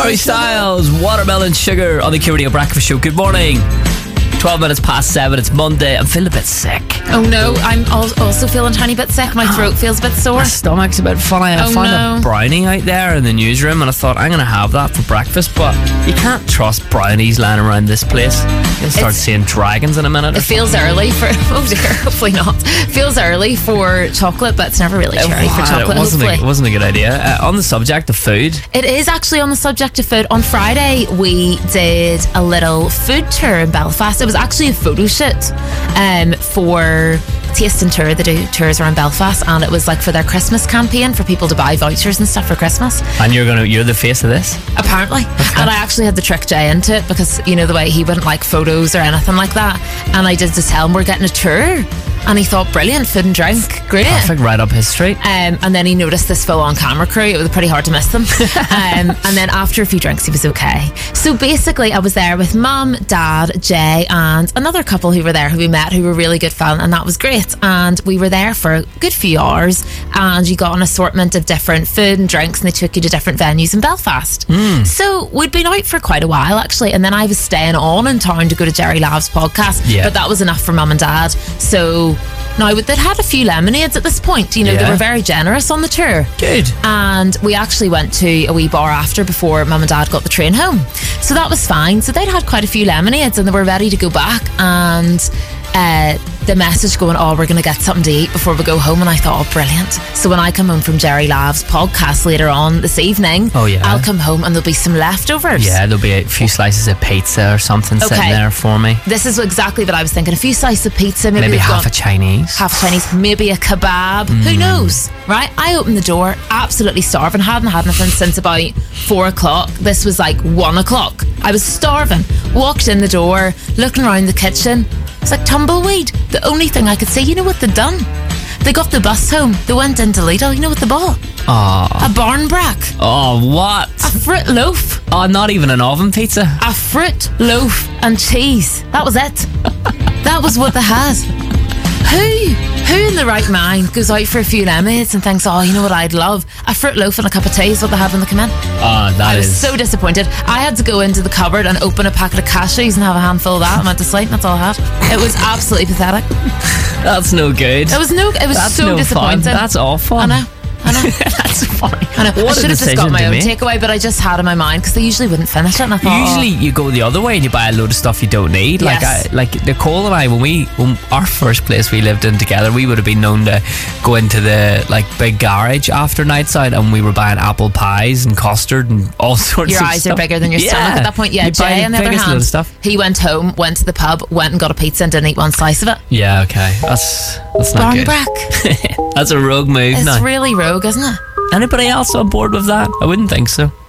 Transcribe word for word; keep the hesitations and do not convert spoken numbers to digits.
Harry Styles, Watermelon Sugar on the Q Radio Breakfast Show. Good morning. twelve minutes past seven. It's Monday. I'm feeling a bit sick. Oh no, I'm al- also feeling a tiny bit sick. My throat feels a bit sore. My stomach's a bit funny. I Oh, found no. a brownie out there in the newsroom and I thought I'm going to have that for breakfast, but you can't trust brownies lying around this place. You'll start It's- seeing dragons in a minute. It feels early for, oh dear, hopefully not. Feels early for chocolate, but it's never really too early for chocolate, it wasn't, a, hopefully. it wasn't a good idea. Uh, on the subject of food, It is actually on the subject of food. On Friday, we did a little food tour in Belfast. It was actually a photo shoot um, for Taste and Tour. They do tours around Belfast, and it was like for their Christmas campaign for people to buy vouchers and stuff for Christmas. and you're gonna you're the face of this. Apparently. And I actually had to trick Jay into it because, you know, the way he wouldn't like photos or anything like that. And I did to tell him we're getting a tour. And he thought, brilliant, food and drink, great. Perfect, right up his street. Um, and then he noticed this full-on camera crew. It was pretty hard to miss them. um, and then after a few drinks, he was okay. So basically, I was there with Mum, Dad, Jay, and another couple who were there who we met who were really good fun, and that was great. And we were there for a good few hours, and you got an assortment of different food and drinks, and they took you to different venues in Belfast. Mm. So we'd been out for quite a while, actually, and then I was staying on in town to go to Jerry Lav's podcast, Yeah. but that was enough for Mum and Dad. So now, they'd had a few lemonades at this point. You know, Yeah. they were very generous on the tour. Good. And we actually went to a wee bar after before Mum and Dad got the train home. So that was fine. So they'd had quite a few lemonades and they were ready to go back. And uh, the message going, oh, we're going to get something to eat before we go home. And I thought, oh, brilliant. So when I come home from Jerry Lav's podcast later on this evening, Oh, yeah. I'll come home and there'll be some leftovers. Yeah, there'll be a few slices of pizza or something sitting Okay. there for me. This is exactly what I was thinking. A few slices of pizza, maybe, Maybe we've half got- a Chinese. half Chinese, maybe a kebab. Mm. Who knows, right? I opened the door, absolutely starving, hadn't had anything since about four o'clock. This was like one o'clock. I was starving. Walked in the door, looking around the kitchen. It's like tumbleweed. The only thing I could say, you know what they'd done? They got the bus home. They went into Lidl. You know what they bought? Oh, A barnbrack. oh, what? A fruit loaf. Oh, not even an oven pizza. A fruit loaf and cheese. That was it. That was what they had. Who, who in the right mind goes out for a few lemonades and thinks, oh, you know what I'd love? A fruit loaf and a cup of tea is what they have when they come in. Oh, that I was is. so disappointed. I had to go into the cupboard and open a packet of cashews and have a handful of that and went to sleep. That's all I had. It was absolutely pathetic. That's no good. It was no. It was That's so no disappointing. fun. That's awful. I know. I know. That's funny. I know. What I a should have just decision got my to own make. takeaway, but I just had in my mind because they usually wouldn't finish it. And I thought, Usually you go the other way and you buy a load of stuff you don't need. Like Yes. I, like Nicole and I, when we when our first place we lived in together, we would have been known to go into the like big garage after nights out, and we were buying apple pies and custard and all sorts. your of eyes stuff. are bigger than your Yeah. stomach at that point. Yeah, You'd buy Jay, on the other biggest load hand, of stuff. he went home, went to the pub, went and got a pizza and didn't eat one slice of it. Yeah, okay, that's that's not good. Barnbrack. That's a rogue move. It's now, really rogue, isn't it? anybody else on board with that? I wouldn't think so.